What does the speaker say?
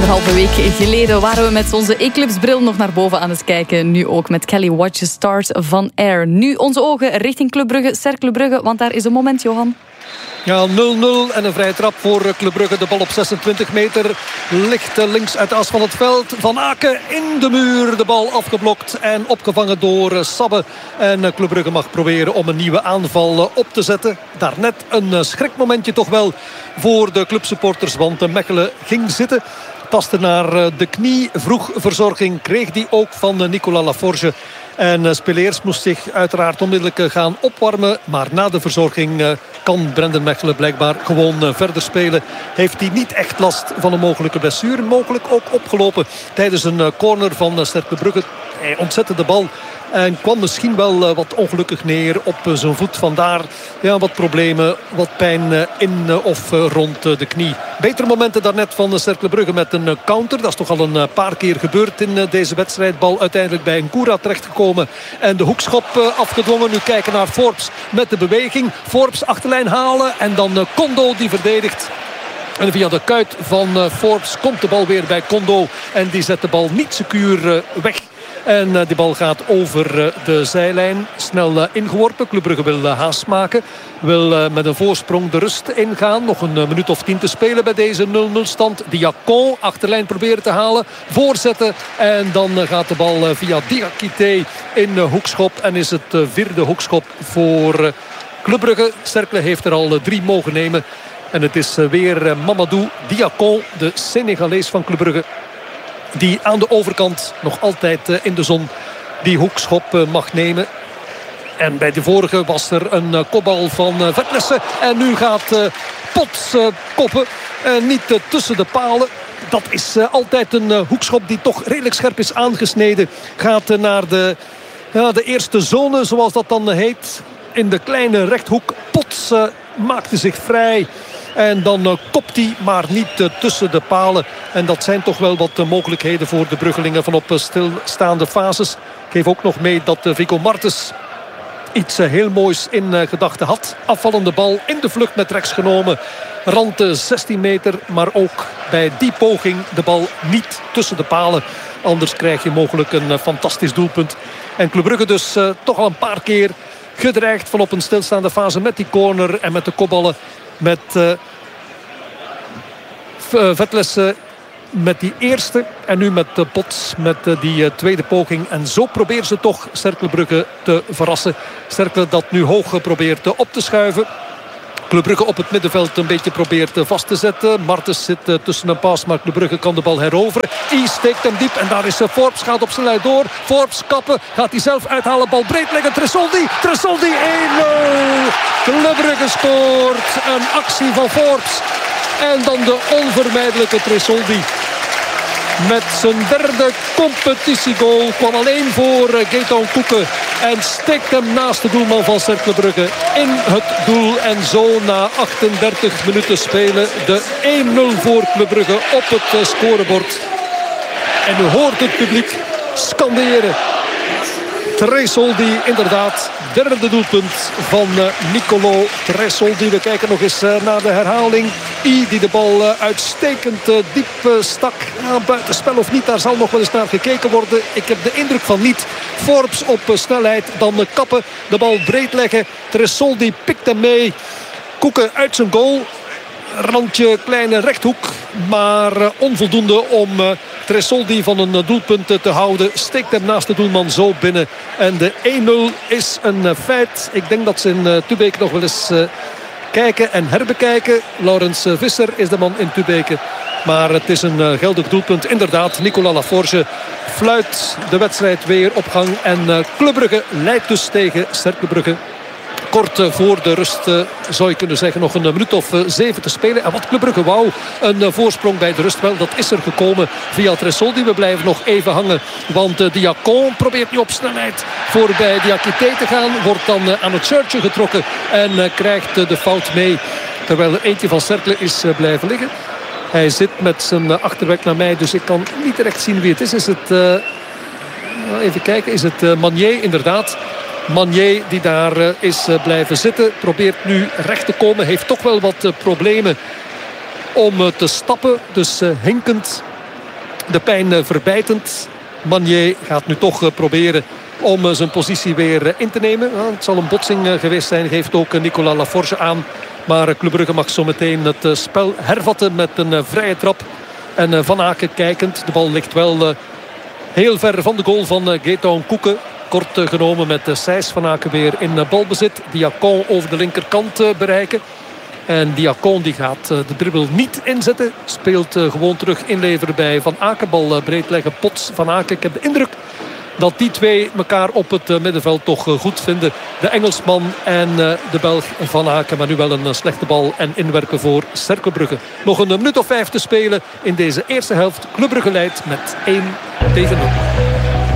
Anderhalve week geleden waren we met onze Eclipse-bril nog naar boven aan het kijken. Nu ook met Kelly Watch Start van Air. Nu onze ogen richting Club Brugge, Cercle Brugge, want daar is een moment, Johan. Ja, 0-0 en een vrije trap voor Club Brugge. De bal op 26 meter ligt links uit de as van het veld. Van Aken in de muur, de bal afgeblokt en opgevangen door Sabbe. En Club Brugge mag proberen om een nieuwe aanval op te zetten. Daarnet een schrikmomentje toch wel voor de clubsupporters, want Mechelen ging zitten. Tastte naar de knie, vroeg verzorging, kreeg die ook van Nicolas Laforge. En Speleers moest zich uiteraard onmiddellijk gaan opwarmen. Maar na de verzorging kan Brendan Mechelen blijkbaar gewoon verder spelen. Heeft hij niet echt last van een mogelijke blessure. Mogelijk ook opgelopen tijdens een corner van Cercle Brugge. Hij ontzette de bal en kwam misschien wel wat ongelukkig neer op zijn voet. Vandaar wat problemen, wat pijn in of rond de knie. Betere momenten daarnet van Cercle Brugge met een counter. Dat is toch al een paar keer gebeurd in deze wedstrijd. Bal uiteindelijk bij Nkura terechtgekomen. En de hoekschop afgedwongen. Nu kijken naar Forbes met de beweging. Forbes achterlijn halen en dan Kondo die verdedigt. En via de kuit van Forbes komt de bal weer bij Kondo. En die zet de bal niet secuur weg. En die bal gaat over de zijlijn. Snel ingeworpen. Club Brugge wil haast maken. Wil met een voorsprong de rust ingaan. Nog een minuut of 10 te spelen bij deze 0-0 stand. Diacon achterlijn proberen te halen. Voorzetten. En dan gaat de bal via Diakité in hoekschop. En is het vierde hoekschop voor Club Brugge. Cercle heeft er al 3 mogen nemen. En het is weer Mamadou Diacon, de Senegalees van Club Brugge, die aan de overkant nog altijd in de zon die hoekschop mag nemen. En bij de vorige was er een kopbal van Vetlessen. En nu gaat Pots koppen. Niet tussen de palen. Dat is altijd een hoekschop die toch redelijk scherp is aangesneden. Gaat naar de eerste zone, zoals dat dan heet. In de kleine rechthoek. Pots maakte zich vrij. En dan kopt hij, maar niet tussen de palen. En dat zijn toch wel wat mogelijkheden voor de Bruggelingen van op stilstaande fases. Ik geef ook nog mee dat Viggo Martens iets heel moois in gedachten had. Afvallende bal in de vlucht met rechts genomen. Rand 16 meter, maar ook bij die poging de bal niet tussen de palen. Anders krijg je mogelijk een fantastisch doelpunt. En Club Brugge dus toch al een paar keer gedreigd van op een stilstaande fase met die corner en met de kopballen. Met Vetlessen met die eerste. En nu met Pots met die tweede poging. En zo proberen ze toch Cercle Brugge te verrassen. Cercle dat nu hoog probeert op te schuiven. Club Brugge op het middenveld een beetje probeert vast te zetten. Martens zit tussen een pas, maar Club Brugge kan de bal heroveren. Steekt hem diep en daar is Forbes, gaat op snelheid door. Forbes kappen, gaat hij zelf uithalen, bal breed leggen. Tresoldi 1-0. Club Brugge scoort. Een actie van Forbes. En dan de onvermijdelijke Tresoldi. Met zijn derde competitiegoal kwam alleen voor Gaëtan Coucke. En steekt hem naast de doelman van Cercle Brugge in het doel. En zo na 38 minuten spelen de 1-0 voor Club Brugge op het scorebord. En u hoort het publiek scanderen. Tresoldi, inderdaad, derde doelpunt van Nicolo Tresoldi. We kijken nog eens naar de herhaling. Die de bal uitstekend diep stak. Buitenspel of niet, daar zal nog wel eens naar gekeken worden. Ik heb de indruk van niet. Forbes op snelheid, dan kappen, de bal breed leggen. Tresoldi pikt hem mee. Coucke uit zijn goal. Randje kleine rechthoek, maar onvoldoende om Tresoldi van een doelpunt te houden. Steekt hem naast de doelman zo binnen. En de 1-0 is een feit. Ik denk dat ze in Tubeke nog wel eens kijken en herbekijken. Laurens Visser is de man in Tubeke. Maar het is een geldig doelpunt. Inderdaad, Nicolas Laforge fluit de wedstrijd weer op gang. En Club Brugge leidt dus tegen Cercle Brugge. Kort voor de rust zou je kunnen zeggen nog een minuut of 7 te spelen. En wat Club Brugge wou, een voorsprong bij de rust. Wel, dat is er gekomen via Tresoldi. We blijven nog even hangen. Want Diacon probeert nu op snelheid voorbij Diakité te gaan. Wordt dan aan het shirtje getrokken en krijgt de fout mee. Terwijl er eentje van Cercle is blijven liggen. Hij zit met zijn achterwerk naar mij, dus ik kan niet recht zien wie het is. Is het, even kijken, is het Manier inderdaad. Manier die daar is blijven zitten. Probeert nu recht te komen. Heeft toch wel wat problemen om te stappen. Dus hinkend de pijn verbijtend. Magnier gaat nu toch proberen om zijn positie weer in te nemen. Het zal een botsing geweest zijn, geeft ook Nicolas Laforge aan. Maar Club Brugge mag zo meteen het spel hervatten met een vrije trap. En Van Aken kijkend. De bal ligt wel heel ver van de goal van Gaëtan Coucke. Kort genomen met Sijs. Van Aken weer in balbezit. Diacon over de linkerkant bereiken. En Diacon die gaat de dribbel niet inzetten. Speelt gewoon terug inleveren bij Van Aken. Bal breed leggen, Pots, Van Aken. Ik heb de indruk dat die twee elkaar op het middenveld toch goed vinden. De Engelsman en de Belg Van Aken. Maar nu wel een slechte bal en inwerpen voor Cercle Brugge. Nog een minuut of 5 te spelen in deze eerste helft. Club Brugge leidt met 1-0.